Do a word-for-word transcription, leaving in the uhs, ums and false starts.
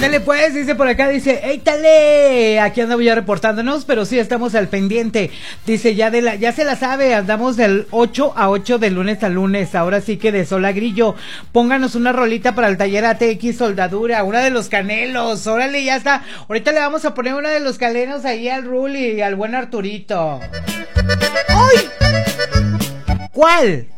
Ándale pues, dice por acá, dice, ¡éitale! Aquí andamos ya reportándonos, pero sí estamos al pendiente. Dice, ya de la, ya se la sabe, andamos del ocho a ocho de lunes a lunes, ahora sí que de sol a grillo. Pónganos una rolita para el taller A T X Soldadura, una de los Canelos, órale, ya está. Ahorita le vamos a poner una de los Canelos ahí al Ruli y al buen Arturito. ¡Ay! ¿Cuál?